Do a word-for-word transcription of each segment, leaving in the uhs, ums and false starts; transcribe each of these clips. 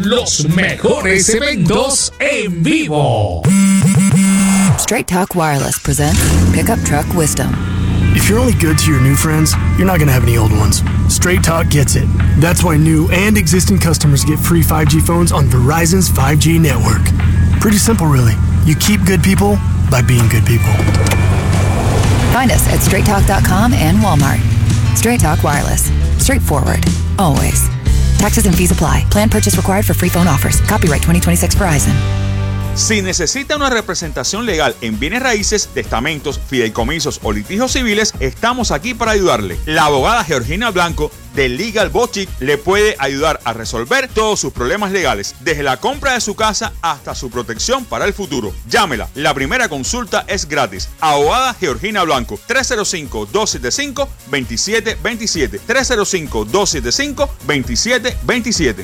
los mejores eventos en vivo. Straight Talk Wireless presents Pickup Truck Wisdom. If you're only good to your new friends, you're not going to have any old ones. Straight Talk gets it. That's why new and existing customers get free five G phones on Verizon's five G network. Pretty simple, really. You keep good people by being good people. Find us at straight talk dot com and Walmart. Straight Talk Wireless. Straightforward. Always. Taxes and fees apply. Plan purchase required for free phone offers. Copyright twenty twenty-six Verizon. Si necesita una representación legal en bienes raíces, testamentos, fideicomisos o litigios civiles, estamos aquí para ayudarle. La abogada Georgina Blanco de Legal Boutique le puede ayudar a resolver todos sus problemas legales, desde la compra de su casa hasta su protección para el futuro. Llámela, la primera consulta es gratis. Abogada Georgina Blanco, tres cero cinco, dos siete cinco, dos siete dos siete, tres cero cinco, dos siete cinco, dos siete dos siete.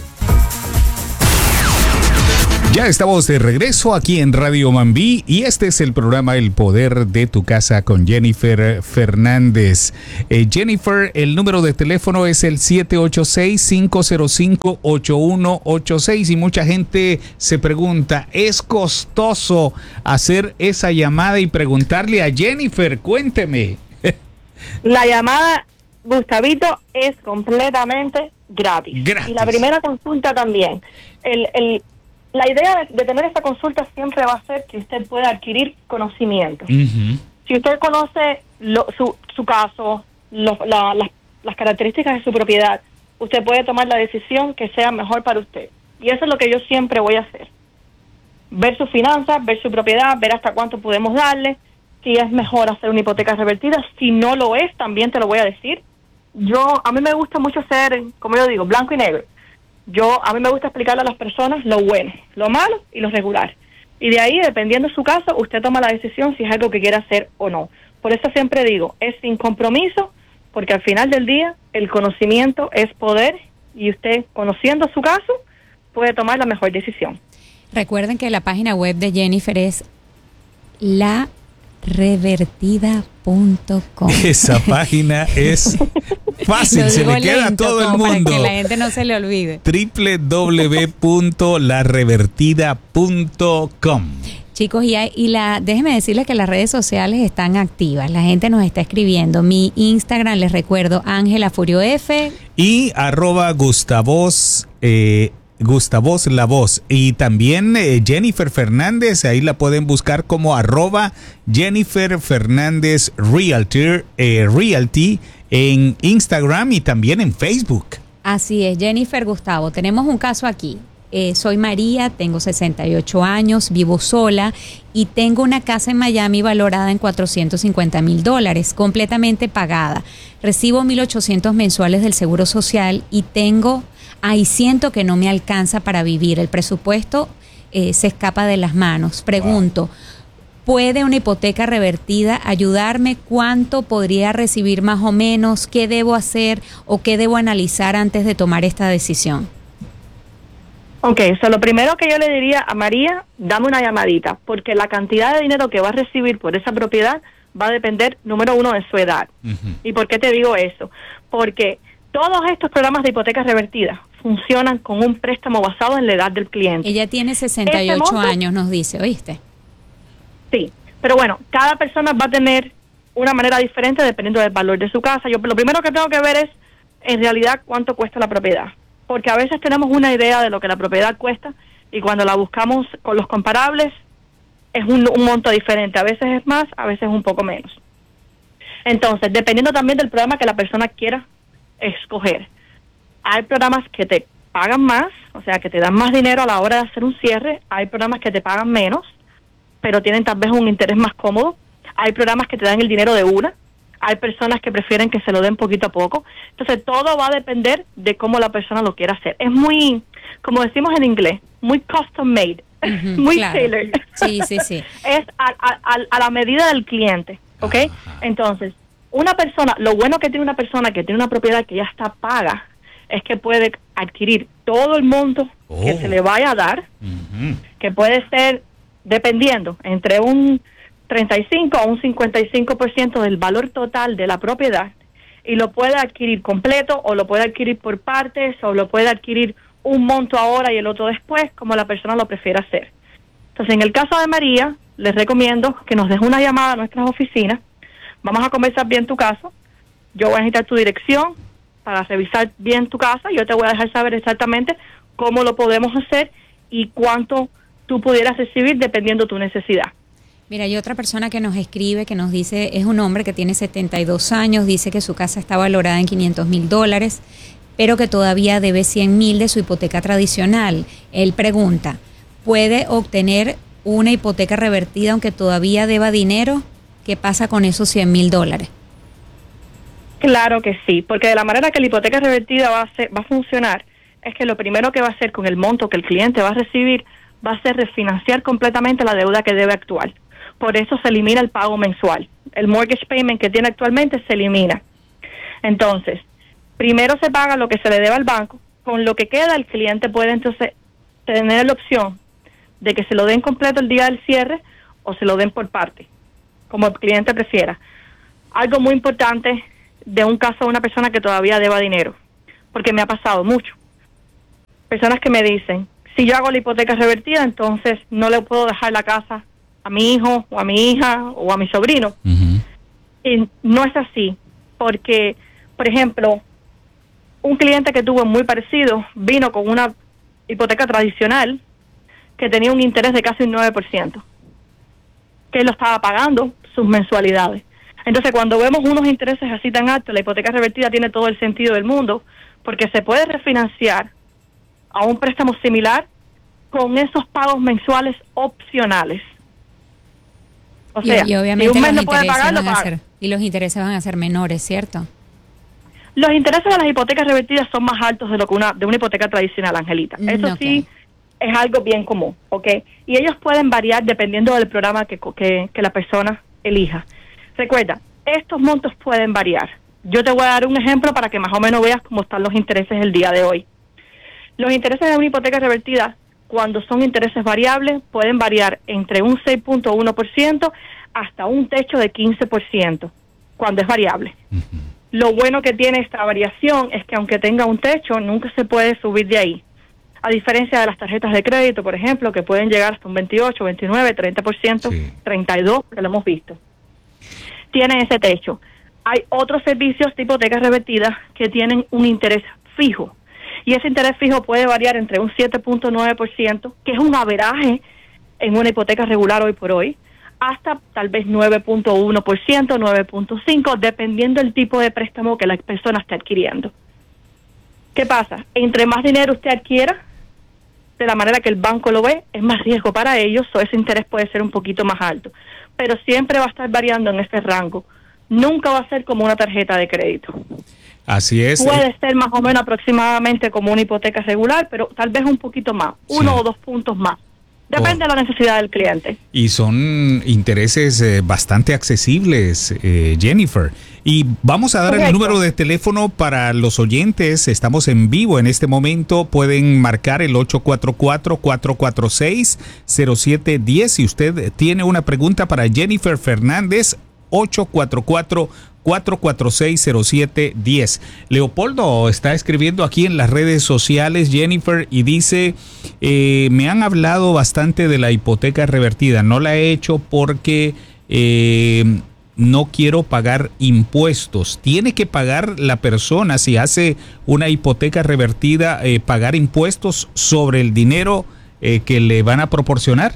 Ya estamos de regreso aquí en Radio Mambí y este es el programa El Poder de tu Casa con Jennifer Fernández. Eh, Jennifer, el número de teléfono es el siete ocho seis, cinco cero cinco, ocho uno ocho seis y mucha gente se pregunta, ¿es costoso hacer esa llamada y preguntarle a Jennifer? Cuénteme. La llamada, Gustavito, es completamente gratis. Gratis. Y la primera consulta también. El... el La idea de, de tener esta consulta siempre va a ser que usted pueda adquirir conocimiento. Uh-huh. Si usted conoce lo, su, su caso, lo, la, la, las características de su propiedad, usted puede tomar la decisión que sea mejor para usted. Y eso es lo que yo siempre voy a hacer. Ver sus finanzas, ver su propiedad, ver hasta cuánto podemos darle, si es mejor hacer una hipoteca revertida. Si no lo es, también te lo voy a decir. Yo, a mí me gusta mucho ser, como yo digo, blanco y negro. Yo, a mí me gusta explicarle a las personas lo bueno, lo malo y lo regular. Y de ahí, dependiendo de su caso, usted toma la decisión si es algo que quiere hacer o no. Por eso siempre digo, es sin compromiso, porque al final del día, el conocimiento es poder y usted, conociendo su caso, puede tomar la mejor decisión. Recuerden que la página web de Jennifer es la revertida punto com. Esa página es fácil, se le queda a todo el mundo. Para que la gente no se le olvide. doble u doble u doble u punto la revertida punto com. Chicos, y, hay, y la, déjenme decirles que las redes sociales están activas. La gente nos está escribiendo. Mi Instagram, les recuerdo, Ángela Furio F. Y arroba Gustavos, eh, Gustavos La Voz. Y también eh, Jennifer Fernández, ahí la pueden buscar como arroba Jennifer Fernández Realtor, eh, Realty en Instagram y también en Facebook. Así es, Jennifer. Gustavo, tenemos un caso aquí. Eh, soy María, tengo sesenta y ocho años, vivo sola y tengo una casa en Miami valorada en cuatrocientos cincuenta mil dólares, completamente pagada. Recibo mil ochocientos mensuales del Seguro Social y tengo, ahí siento que no me alcanza para vivir. El presupuesto eh, se escapa de las manos. Pregunto, ¿puede una hipoteca revertida ayudarme? ¿Cuánto podría recibir más o menos? ¿Qué debo hacer o qué debo analizar antes de tomar esta decisión? Ok, so lo primero que yo le diría a María, dame una llamadita, porque la cantidad de dinero que va a recibir por esa propiedad va a depender, número uno, de su edad. Uh-huh. ¿Y por qué te digo eso? Porque todos estos programas de hipotecas revertidas funcionan con un préstamo basado en la edad del cliente. Ella tiene sesenta y ocho este monto, años, nos dice, ¿oíste? Sí, pero bueno, cada persona va a tener una manera diferente dependiendo del valor de su casa. Yo lo primero que tengo que ver es, en realidad, cuánto cuesta la propiedad. Porque a veces tenemos una idea de lo que la propiedad cuesta y cuando la buscamos con los comparables es un, un monto diferente. A veces es más, a veces es un poco menos. Entonces, dependiendo también del programa que la persona quiera escoger. Hay programas que te pagan más, o sea, que te dan más dinero a la hora de hacer un cierre. Hay programas que te pagan menos, pero tienen tal vez un interés más cómodo. Hay programas que te dan el dinero de una. Hay personas que prefieren que se lo den poquito a poco. Entonces, todo va a depender de cómo la persona lo quiera hacer. Es muy, como decimos en inglés, muy custom made, uh-huh, muy claro. tailored. Sí, sí, sí. Es a, a, a, a la medida del cliente, ¿ok? Ajá. Entonces, una persona, lo bueno que tiene una persona que tiene una propiedad que ya está paga, es que puede adquirir todo el monto oh. que se le vaya a dar, uh-huh. que puede ser, dependiendo, entre un treinta y cinco a un cincuenta y cinco por ciento del valor total de la propiedad, y lo puede adquirir completo o lo puede adquirir por partes o lo puede adquirir un monto ahora y el otro después, como la persona lo prefiera hacer. Entonces, en el caso de María, les recomiendo que nos deje una llamada a nuestras oficinas. Vamos a conversar bien tu caso. Yo voy a necesitar tu dirección para revisar bien tu casa. Yo te voy a dejar saber exactamente cómo lo podemos hacer y cuánto tú pudieras recibir dependiendo de tu necesidad. Mira, hay otra persona que nos escribe, que nos dice, es un hombre que tiene setenta y dos años, dice que su casa está valorada en quinientos mil dólares, pero que todavía debe cien mil de su hipoteca tradicional. Él pregunta, ¿puede obtener una hipoteca revertida aunque todavía deba dinero? ¿Qué pasa con esos cien mil dólares? Claro que sí, porque de la manera que la hipoteca revertida va a, ser, va a funcionar, es que lo primero que va a hacer con el monto que el cliente va a recibir, va a ser refinanciar completamente la deuda que debe actual. Por eso se elimina el pago mensual. El mortgage payment que tiene actualmente se elimina. Entonces, primero se paga lo que se le debe al banco, con lo que queda el cliente puede entonces tener la opción de que se lo den completo el día del cierre o se lo den por parte, como el cliente prefiera. Algo muy importante de un caso de una persona que todavía deba dinero, porque me ha pasado mucho. Personas que me dicen, si yo hago la hipoteca revertida, entonces no le puedo dejar la casa a mi hijo o a mi hija o a mi sobrino. Uh-huh. Y no es así, porque, por ejemplo, un cliente que tuvo muy parecido vino con una hipoteca tradicional que tenía un interés de casi un nueve por ciento, que él lo estaba pagando sus mensualidades. Entonces, cuando vemos unos intereses así tan altos, la hipoteca revertida tiene todo el sentido del mundo, porque se puede refinanciar a un préstamo similar con esos pagos mensuales opcionales. O sea, y, y obviamente si un mes los no puede intereses pagar, lo van a paga. ser, y los intereses van a ser menores, ¿cierto? Los intereses de las hipotecas revertidas son más altos de lo que una de una hipoteca tradicional, Angelita. Eso okay. sí es algo bien común, ¿ok? Y ellos pueden variar dependiendo del programa que, que, que la persona elija. Recuerda, estos montos pueden variar. Yo te voy a dar un ejemplo para que más o menos veas cómo están los intereses el día de hoy. Los intereses de una hipoteca revertida, cuando son intereses variables, pueden variar entre un seis punto uno por ciento hasta un techo de quince por ciento, cuando es variable. Uh-huh. Lo bueno que tiene esta variación es que aunque tenga un techo, nunca se puede subir de ahí. A diferencia de las tarjetas de crédito, por ejemplo, que pueden llegar hasta un veintiocho, veintinueve, treinta por ciento, sí. treinta y dos por ciento, que lo hemos visto. Tienen ese techo. Hay otros servicios de hipotecas revertidas que tienen un interés fijo. Y ese interés fijo puede variar entre un siete punto nueve por ciento, que es un averaje en una hipoteca regular hoy por hoy, hasta tal vez nueve punto uno por ciento, nueve punto cinco por ciento, dependiendo del tipo de préstamo que la persona esté adquiriendo. ¿Qué pasa? Entre más dinero usted adquiera, de la manera que el banco lo ve, es más riesgo para ellos, o ese interés puede ser un poquito más alto. Pero siempre va a estar variando en ese rango. Nunca va a ser como una tarjeta de crédito. Así es. Puede ser más o menos aproximadamente como una hipoteca regular, pero tal vez un poquito más, uno sí. o dos puntos más. Depende oh. de la necesidad del cliente. Y son intereses eh, bastante accesibles, eh, Jennifer. Y vamos a dar Correcto. el número de teléfono para los oyentes. Estamos en vivo en este momento. Pueden marcar el ocho cuatro cuatro, cuatro cuatro seis, cero siete uno cero. Si usted tiene una pregunta para Jennifer Fernández, ocho cuatro cuatro, cuatro cuatro seis, cero siete uno cero. Leopoldo está escribiendo aquí en las redes sociales, Jennifer, y dice, eh, me han hablado bastante de la hipoteca revertida. No la he hecho porque eh, no quiero pagar impuestos. ¿Tiene que pagar la persona, si hace una hipoteca revertida, eh, pagar impuestos sobre el dinero eh, que le van a proporcionar?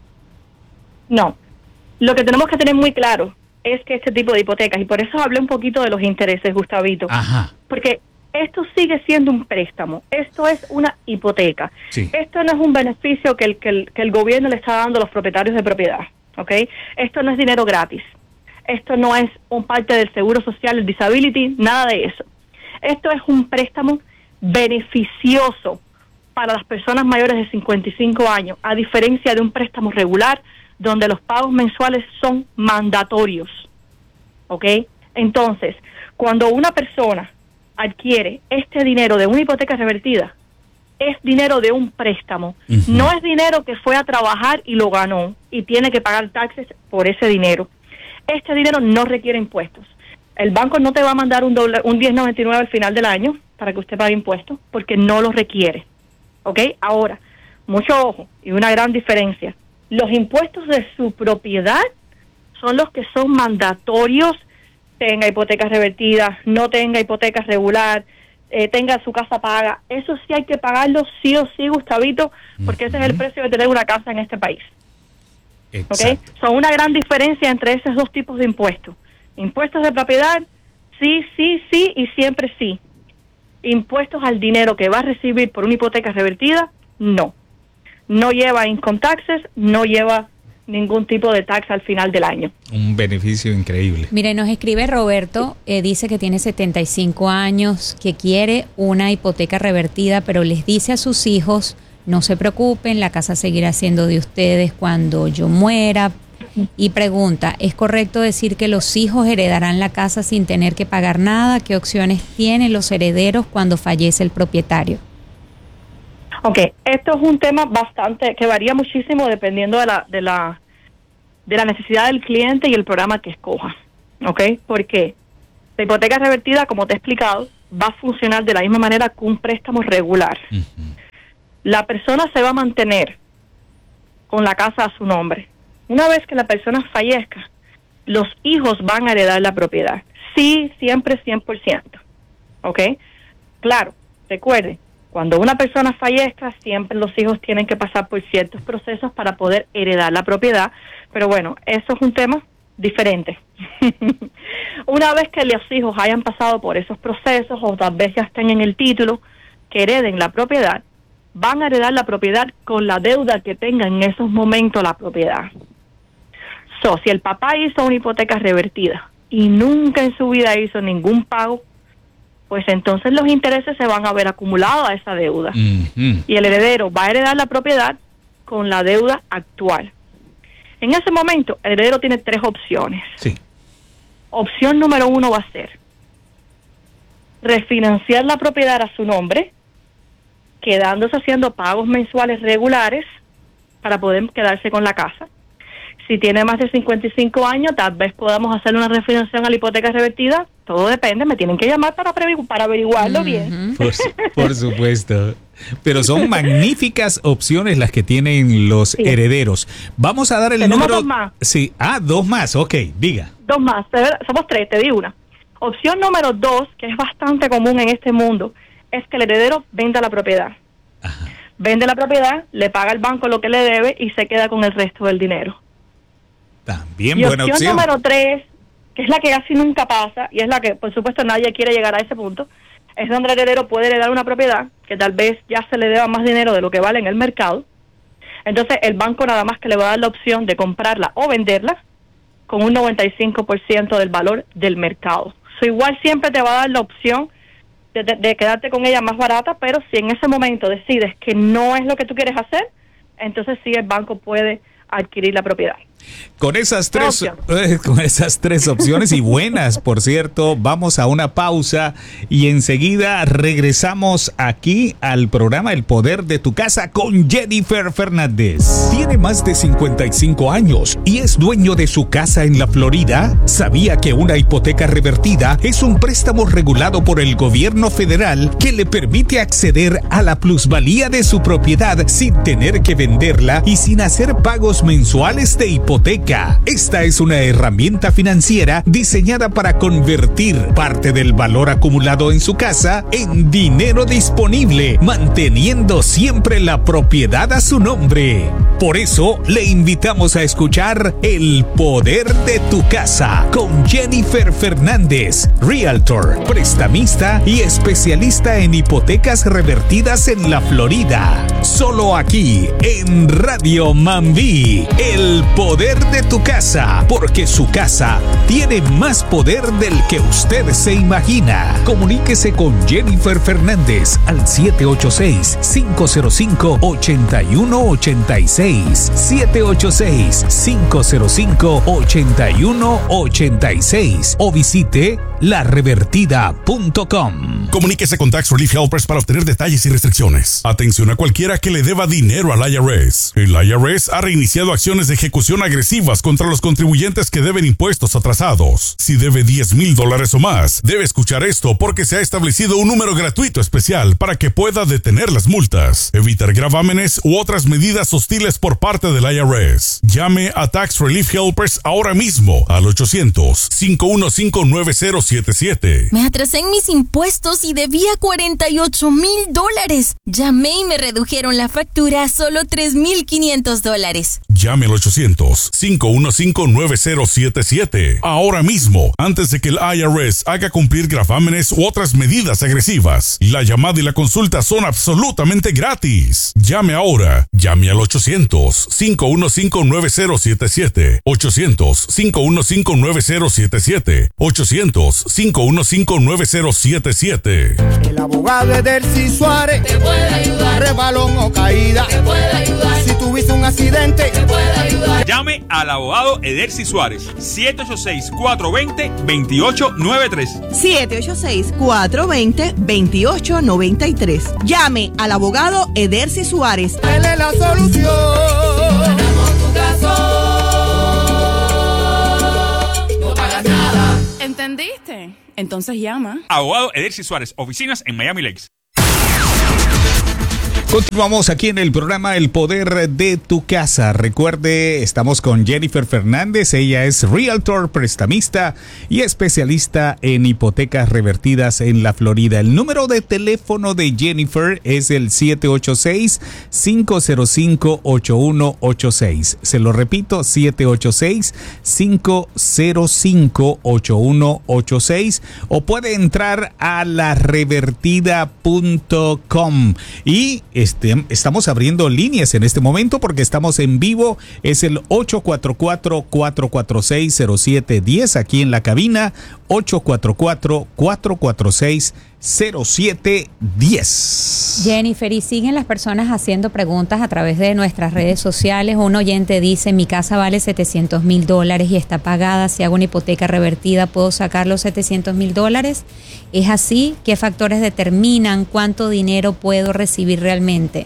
No. Lo que tenemos que tener muy claro es que este tipo de hipotecas, y por eso hablé un poquito de los intereses, Gustavito, Ajá. porque esto sigue siendo un préstamo, esto es una hipoteca, sí. esto no es un beneficio que el, que, el, que el gobierno le está dando a los propietarios de propiedad, ¿ok? Esto no es dinero gratis, esto no es un parte del seguro social, el disability, nada de eso. Esto es un préstamo beneficioso para las personas mayores de cincuenta y cinco años, a diferencia de un préstamo regular, donde los pagos mensuales son mandatorios, ¿ok? Entonces, cuando una persona adquiere este dinero de una hipoteca revertida, es dinero de un préstamo, uh-huh. no es dinero que fue a trabajar y lo ganó y tiene que pagar taxes por ese dinero. Este dinero no requiere impuestos. El banco no te va a mandar un, doble, un diez noventa y nueve al final del año para que usted pague impuestos, porque no lo requiere. ¿Ok? Ahora, mucho ojo y una gran diferencia. Los impuestos de su propiedad son los que son mandatorios, tenga hipoteca revertida, no tenga hipoteca regular, eh, tenga su casa paga. Eso sí hay que pagarlo sí o sí, Gustavito, porque uh-huh. ese es el precio de tener una casa en este país. ¿Ok? Son una gran diferencia entre esos dos tipos de impuestos. Impuestos de propiedad, sí, sí, sí y siempre sí. Impuestos al dinero que va a recibir por una hipoteca revertida, no. No lleva income taxes, no lleva ningún tipo de tax al final del año. Un beneficio increíble. Mire, nos escribe Roberto, eh, dice que tiene setenta y cinco años, que quiere una hipoteca revertida, pero les dice a sus hijos, no se preocupen, la casa seguirá siendo de ustedes cuando yo muera. Y pregunta, ¿es correcto decir que los hijos heredarán la casa sin tener que pagar nada? ¿Qué opciones tienen los herederos cuando fallece el propietario? Ok, esto es un tema bastante que varía muchísimo dependiendo de la de la de la necesidad del cliente y el programa que escoja. Ok, porque la hipoteca revertida, como te he explicado, va a funcionar de la misma manera que un préstamo regular. Uh-huh. La persona se va a mantener con la casa a su nombre. Una vez que la persona fallezca, los hijos van a heredar la propiedad. Sí, siempre cien por ciento. ¿Ok? Claro, recuerden, cuando una persona fallezca, siempre los hijos tienen que pasar por ciertos procesos para poder heredar la propiedad. Pero bueno, eso es un tema diferente. Una vez que los hijos hayan pasado por esos procesos o tal vez ya estén en el título, que hereden la propiedad, van a heredar la propiedad con la deuda que tenga en esos momentos la propiedad. So, si el papá hizo una hipoteca revertida y nunca en su vida hizo ningún pago, pues entonces los intereses se van a ver acumulados a esa deuda. Mm-hmm. Y el heredero va a heredar la propiedad con la deuda actual. En ese momento, el heredero tiene tres opciones. Sí. Opción número uno va a ser refinanciar la propiedad a su nombre, quedándose haciendo pagos mensuales regulares para poder quedarse con la casa. Si tiene más de cincuenta y cinco años, tal vez podamos hacer una refinanciación a la hipoteca revertida. Todo depende, me tienen que llamar para, previgu- para averiguarlo uh-huh. bien. Por, por supuesto. Pero son magníficas opciones las que tienen los sí. herederos. Vamos a dar el Tenemos número. Dos más. Sí, ah, dos más, ok, diga. Dos más, somos tres, te digo una. Opción número dos, que es bastante común en este mundo, es que el heredero venda la propiedad. Ajá. Vende la propiedad, le paga al banco lo que le debe y se queda con el resto del dinero. También y buena opción. Opción número tres, que es la que casi nunca pasa, y es la que, por supuesto, nadie quiere llegar a ese punto, es donde el heredero puede heredar una propiedad que tal vez ya se le deba más dinero de lo que vale en el mercado. Entonces, el banco nada más que le va a dar la opción de comprarla o venderla con un noventa y cinco por ciento del valor del mercado. So, igual siempre te va a dar la opción de, de, de quedarte con ella más barata, pero si en ese momento decides que no es lo que tú quieres hacer, entonces sí el banco puede adquirir la propiedad. Con esas tres, eh, con esas tres opciones y buenas, por cierto, vamos a una pausa y enseguida regresamos aquí al programa El Poder de tu Casa con Jennifer Fernández. ¿Tiene más de cincuenta y cinco años y es dueño de su casa en la Florida? ¿Sabía que una hipoteca revertida es un préstamo regulado por el gobierno federal que le permite acceder a la plusvalía de su propiedad sin tener que venderla y sin hacer pagos mensuales de hipoteca? Esta es una herramienta financiera diseñada para convertir parte del valor acumulado en su casa en dinero disponible, manteniendo siempre la propiedad a su nombre. Por eso, le invitamos a escuchar El Poder de tu Casa con Jennifer Fernández, Realtor, prestamista y especialista en hipotecas revertidas en la Florida. Solo aquí, en Radio Mambí, El Poder de tu Casa, porque su casa tiene más poder del que usted se imagina. Comuníquese con Jennifer Fernández al siete ocho seis, cinco cero cinco, ocho uno ocho seis. seis, siete ocho seis, cinco cero cinco, ocho uno ocho seis o visite la revertida punto com. Comuníquese con Tax Relief Helpers para obtener detalles y restricciones. Atención a cualquiera que le deba dinero al I R S. El I R S ha reiniciado acciones de ejecución agresivas contra los contribuyentes que deben impuestos atrasados. Si debe diez mil dólares o más, debe escuchar esto porque se ha establecido un número gratuito especial para que pueda detener las multas, evitar gravámenes u otras medidas hostiles por parte del I R S. Llame a Tax Relief Helpers ahora mismo al ochocientos, cinco uno cinco, nueve cero siete siete. Me atrasé en mis impuestos y debía cuarenta y ocho mil dólares. Llamé y me redujeron la factura a solo tres mil quinientos dólares. Llame al ochocientos, cinco uno cinco, nueve cero siete siete. Ahora mismo, antes de que el I R S haga cumplir gravámenes u otras medidas agresivas. La llamada y la consulta son absolutamente gratis. Llame ahora. Llame al ochocientos, cinco uno cinco, nueve cero siete siete. ochocientos, cinco uno cinco, nueve cero siete siete. ochocientos, cinco uno cinco, nueve cero siete siete. El abogado Edercy Suárez te puede ayudar. Rebalón o caída te puede ayudar. Si tuviste un accidente te puede ayudar. Llame al abogado Edercy Suárez. siete ocho seis, cuatro dos cero, dos ocho nueve tres. siete ocho seis, cuatro dos cero, dos ocho nueve tres. Llame al abogado Edercy Suárez. Él es la solución. Ganamos tu caso. No pagas nada. ¿Entendiste? Entonces llama. Abogado Edercy Suárez, oficinas en Miami Lakes. Continuamos aquí en el programa El Poder de tu Casa. Recuerde, estamos con Jennifer Fernández. Ella es realtor, prestamista y especialista en hipotecas revertidas en la Florida. El número de teléfono de Jennifer es el siete ocho seis, cinco cero cinco, ocho uno ocho seis. Se lo repito, siete ocho seis, cinco cero cinco, ocho uno ocho seis. O puede entrar a la revertida punto com. Y Este, estamos abriendo líneas en este momento porque estamos en vivo. Es el ocho cuatro cuatro, cuatro cuatro seis, cero siete uno cero aquí en la cabina. ocho cuatro cuatro, cuatro cuatro seis, cero siete uno cero. Jennifer, y siguen las personas haciendo preguntas a través de nuestras redes sociales. Un oyente dice: mi casa vale setecientos mil dólares y está pagada. Si hago una hipoteca revertida, ¿puedo sacar los setecientos mil dólares? ¿Es así? ¿Qué factores determinan cuánto dinero puedo recibir realmente?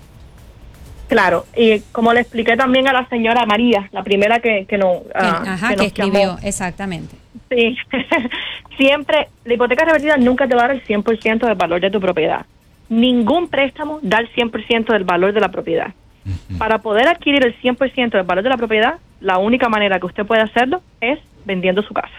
Claro, y como le expliqué también a la señora María, la primera que, que, no, que, uh, ajá, que que nos escribió, llamó. exactamente. Sí, siempre, la hipoteca revertida nunca te va a dar el cien por ciento del valor de tu propiedad. Ningún préstamo da el cien por ciento del valor de la propiedad. Uh-huh. Para poder adquirir el cien por ciento del valor de la propiedad, la única manera que usted puede hacerlo es vendiendo su casa.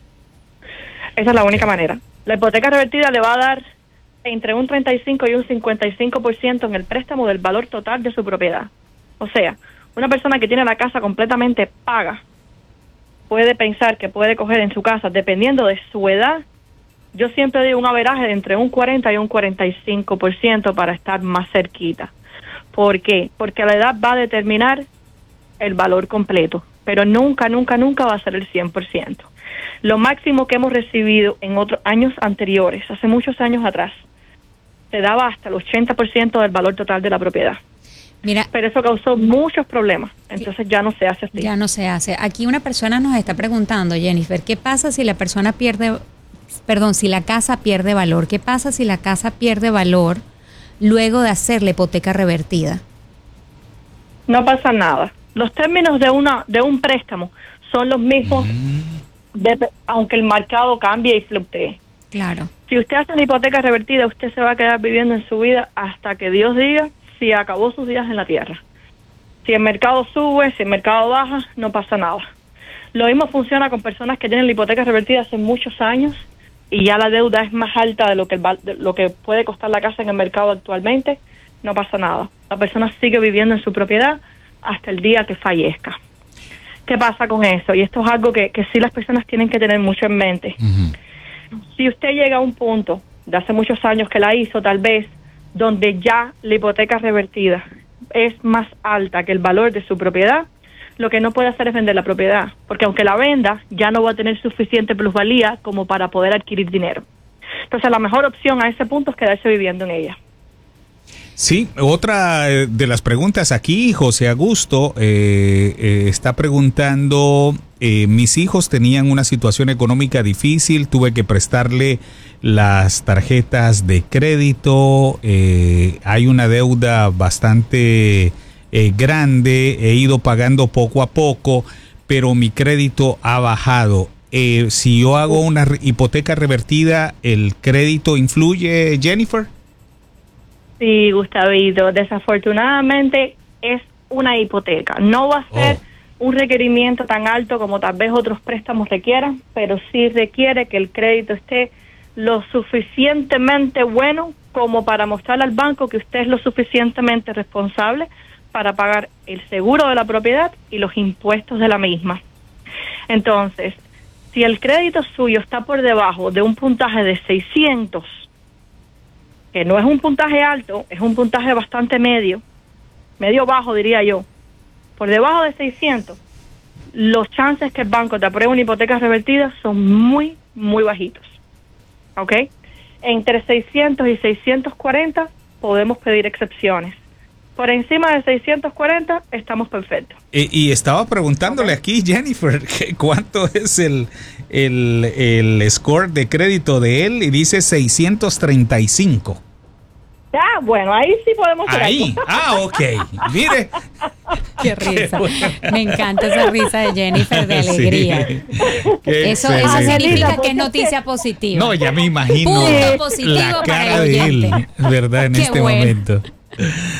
Esa es la única manera. La hipoteca revertida le va a dar entre un treinta y cinco y un cincuenta y cinco por ciento en el préstamo del valor total de su propiedad. O sea, una persona que tiene la casa completamente paga puede pensar que puede coger en su casa, dependiendo de su edad, yo siempre digo un averaje de entre un cuarenta y un cuarenta y cinco por ciento para estar más cerquita. ¿Por qué? Porque la edad va a determinar el valor completo, pero nunca, nunca, nunca va a ser el cien por ciento. Lo máximo que hemos recibido en otros años anteriores, hace muchos años atrás, se daba hasta el ochenta por ciento del valor total de la propiedad. Mira, pero eso causó muchos problemas, entonces ya no se hace así. Ya no se hace. Aquí una persona nos está preguntando, Jennifer, ¿qué pasa si la persona pierde, perdón, si la casa pierde valor? ¿Qué pasa si la casa pierde valor luego de hacer la hipoteca revertida? No pasa nada. Los términos de una de un préstamo son los mismos, mm. de, aunque el mercado cambie y fluctúe. Claro. Si usted hace una hipoteca revertida, usted se va a quedar viviendo en su vida hasta que Dios diga si acabó sus días en la tierra. Si el mercado sube, si el mercado baja, no pasa nada. Lo mismo funciona con personas que tienen la hipoteca revertida hace muchos años y ya la deuda es más alta de lo que, el, de lo que puede costar la casa en el mercado actualmente, no pasa nada. La persona sigue viviendo en su propiedad hasta el día que fallezca. ¿Qué pasa con eso? Y esto es algo que, que sí las personas tienen que tener mucho en mente. Uh-huh. Si usted llega a un punto, de hace muchos años que la hizo tal vez, donde ya la hipoteca revertida es más alta que el valor de su propiedad, lo que no puede hacer es vender la propiedad, porque aunque la venda, ya no va a tener suficiente plusvalía como para poder adquirir dinero. Entonces la mejor opción a ese punto es quedarse viviendo en ella. Sí, otra de las preguntas aquí, José Augusto eh, eh, está preguntando, eh, mis hijos tenían una situación económica difícil, tuve que prestarle las tarjetas de crédito, eh, hay una deuda bastante eh, grande, he ido pagando poco a poco, pero mi crédito ha bajado. Eh, si yo hago una re- hipoteca revertida, ¿el crédito influye, Jennifer? Sí, Gustavito, desafortunadamente es una hipoteca. No va a ser oh. un requerimiento tan alto como tal vez otros préstamos requieran, pero sí requiere que el crédito esté lo suficientemente bueno como para mostrarle al banco que usted es lo suficientemente responsable para pagar el seguro de la propiedad y los impuestos de la misma. Entonces, si el crédito suyo está por debajo de un puntaje de seiscientos, que no es un puntaje alto, es un puntaje bastante medio, medio bajo diría yo, por debajo de seiscientos, los chances que el banco te apruebe una hipoteca revertida son muy, muy bajitos. ¿Ok? Entre seiscientos y seiscientos cuarenta podemos pedir excepciones. Por encima de seiscientos cuarenta estamos perfectos. Y, y estaba preguntándole okay. aquí, Jennifer, que cuánto es el, el, el score de crédito de él y dice seiscientos treinta y cinco. Ah, bueno, ahí sí podemos hacer Ahí, algo. ah, ok. Mire. Qué risa. Me encanta esa risa de Jennifer de alegría. Sí. Eso, eso significa que es noticia positiva. No, ya me imagino Punto positivo la para cara el de él, oyente. ¿verdad? En Qué este bueno. momento.